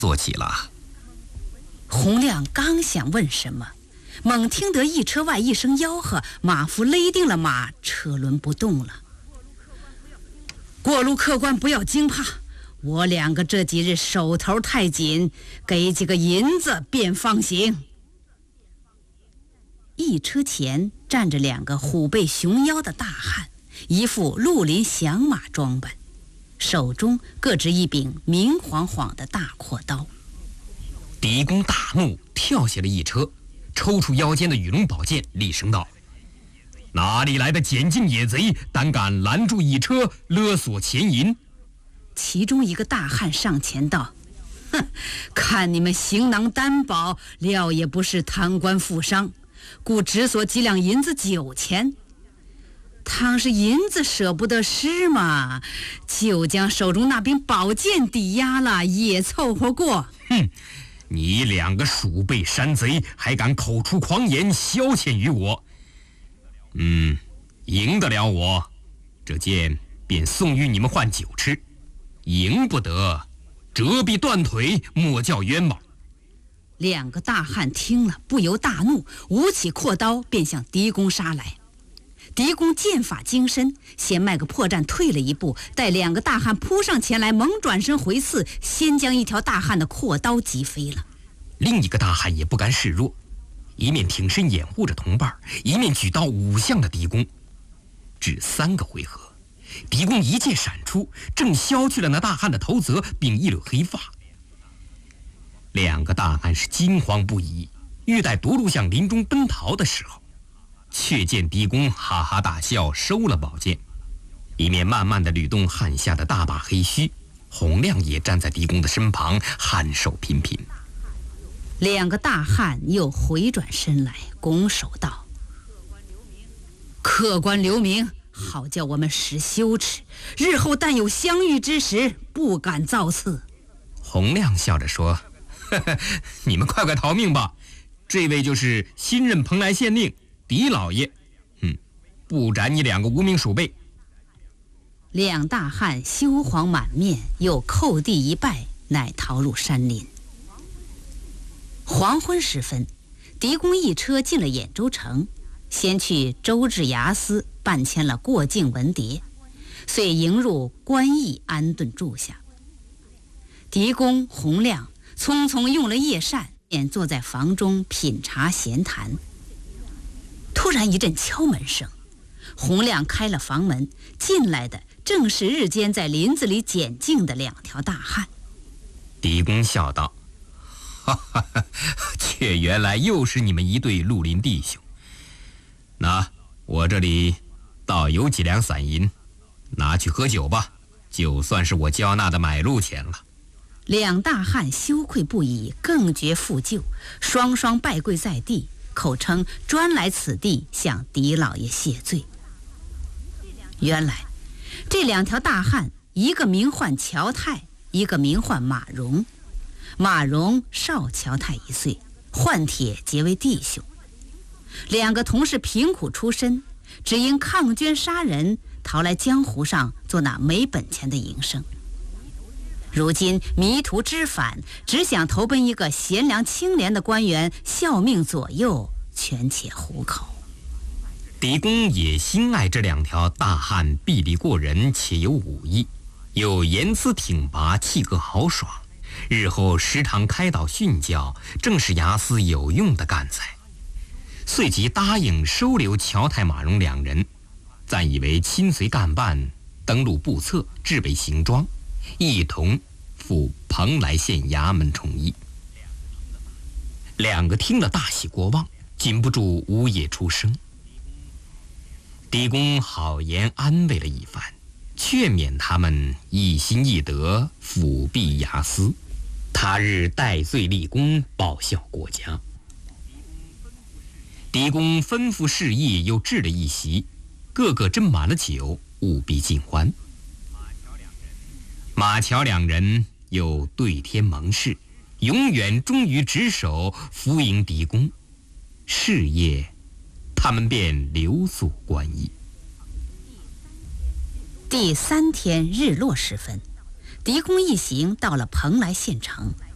做起了。 洪亮刚想问什么，猛听得驿车外一声吆喝，马夫勒定了马，车轮不动了。过路客官不要惊怕，我两个这几日手头太紧，给几个银子便放行。驿车前站着两个虎背熊腰的大汉，一副绿林响马装扮，手中各执一柄明晃晃的大阔刀。 狄公大怒，跳下了驿车，抽出腰间的羽龙宝剑，厉声道：“哪里来的捡净野贼，胆敢拦住驿车，勒索钱银？” 其中一个大汉上前道：“哼，看你们行囊单薄，料也不是贪官富商，故只索几两银子酒钱。倘是银子舍不得失嘛，就将手中那柄宝剑抵押了，也凑合过。” 哼！你两个鼠辈山贼，还敢口出狂言，消遣于我。赢得了我，这剑便送与你们换酒吃；赢不得，折臂断腿，莫叫冤枉。 两个大汉听了，不由大怒，舞起阔刀便向狄公杀来。狄公剑法精深，先迈个破绽退了一步，待两个大汉扑上前来，猛转身回刺，先将一条大汉的阔刀击飞了。 另一个大汉也不甘示弱，一面挺身掩护着同伴，一面举刀舞向了狄公。只3个回合，狄公一剑闪出，正削去了那大汉的头泽，并一绺黑发。两个大汉是惊慌不已，欲待夺路向林中奔逃的时候，却见狄公哈哈大笑，收了宝剑，一面慢慢地捋动汗下的大把黑须。洪亮也站在狄公的身旁，颔首频频。 两个大汉又回转身来，拱手道：“客官留名，好叫我们识羞耻，日后但有相遇之时，不敢造次。” 洪亮笑着说：“呵呵，你们快快逃命吧！这位就是新任蓬莱县令狄老爷，不斩你两个无名鼠辈。” 两大汉羞黄满面，又叩地一拜，乃逃入山林。黄昏时分，狄公一车进了兖州城，先去州治衙司办签了过境文牒，遂迎入官驿安顿住下。狄公、洪亮匆匆用了夜膳，便坐在房中品茶闲谈。突然一阵敲门声，洪亮开了房门，进来的正是日间在林子里捡净的2条大汉。 狄公笑道：“哈哈哈，却原来又是你们一对绿林弟兄。那我这里倒有几两散银，拿去喝酒吧，就算是我交纳的买路钱了。” 两大汉羞愧不已，更觉负疚，双双拜跪在地，口称专来此地向狄老爷谢罪。原来这2条大汉，一个名唤乔泰，一个名唤马荣。马荣少乔泰1岁，换帖结为弟兄。2个同是贫苦出身，只因抗捐杀人，逃来江湖上做那没本钱的营生。如今迷途知返，只想投奔一个贤良清廉的官员，效命左右，权且糊口。 狄公也心爱这2条大汉，臂力过人，且有武艺，又言辞挺拔，气格豪爽，日后时常开导训教，正是衙司有用的干才。遂即答应收留乔泰、马荣2人，暂以为亲随干办，登录簿册，制备行装，一同赴蓬莱县衙门从医。2个听了大喜过望，禁不住呜咽出声。狄公好言安慰了一番，劝勉他们一心一德，辅弼衙司，他日戴罪立功，报效国家。狄公吩咐侍役，又置了一席，个个斟满了酒，务必尽欢。马乔2人又对天盟誓，永远忠于职守，服迎狄公。是夜，他们便留宿官驿。 第3天日落时分，狄公一行到了蓬莱县城。